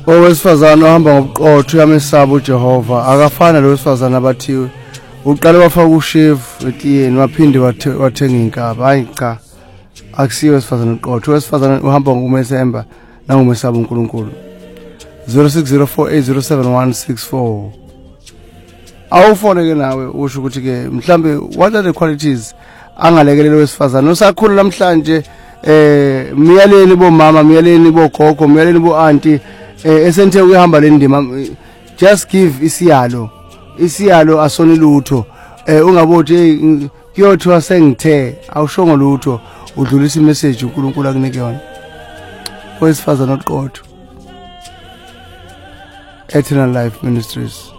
owesifazana ohamba ngobuqotho uyamesaba uJehova akafana lo wesifazana abathiwe uqale wafaka ushevu etiyeni waphinde wathenga inkaba. Hayi cha, akusiyo wesifazana uqotho. Wesifazana uhamba ngokumesemba nangomesaba uNkulunkulu. 0604807164. Awufoneke nawe usho ukuthi ke mhlambe what are the qualities angalekelele wesifazana usakhula namhlanje miyaleni bomama miyaleni bogogo miyaleni boanti esenthe uyahamba le ndima. Just give isiyalo asoni lutho ungabothi kuyothwa sengithe awushongo lutho udlulisa imessage uNkulunkulu akunike yona. Wesifazana oqotho. Eternal Life Ministries.